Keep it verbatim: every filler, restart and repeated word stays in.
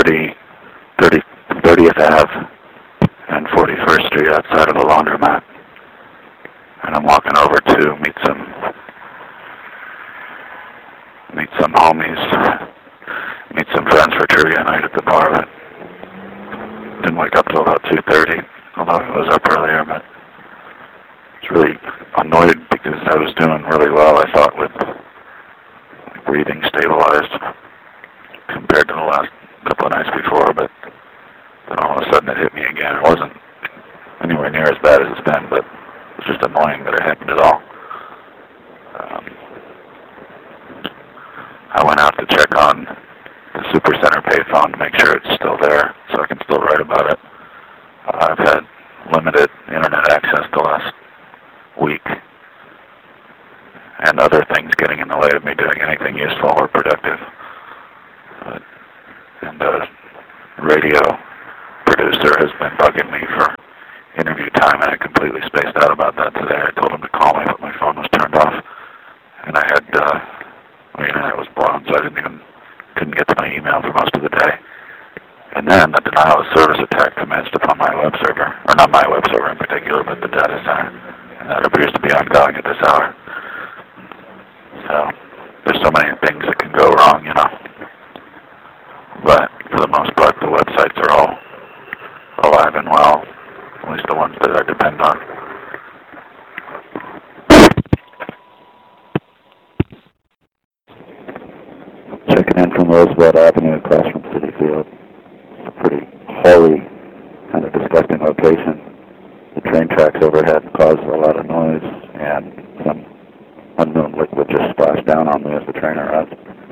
thirty, thirty, thirtieth Avenue and forty-first Street outside of a laundromat. And I'm walking over to meet some meet some homies, meet some friends for trivia night at the bar, but didn't wake up till about two thirty, although I was up earlier, but I was really annoyed because I was doing really well, I thought, with breathing stabilized compared to the last couple of nights before, but then all of a sudden it hit me again. It wasn't anywhere near as bad as it's been, but it was just annoying that it happened at all. Um, I went out to check on the Supercenter payphone to make sure it's still there so I can still write about it. Uh, I've had limited internet access the last week, and other things getting in the way of me doing anything useful or productive. Uh, and the radio producer has been bugging me for interview time, and I completely spaced out about that today. I told him to call me, but my phone was turned off, and I had, uh, my internet was blown, so I didn't even, couldn't get to my email for most of the day. And then the denial of service attack commenced upon my web server, or not my web server in particular, but the data center, and that appears to be ongoing at this hour. So, there's so many things that can go wrong, you know. But, for the most part, the websites are all alive and well, at least the ones that I depend on. Checking in from Roosevelt Avenue across from City Field. It's a pretty holy, kind of disgusting location. The train tracks overhead cause a lot of noise, and some unknown liquid just splashed down on me as the train arrived.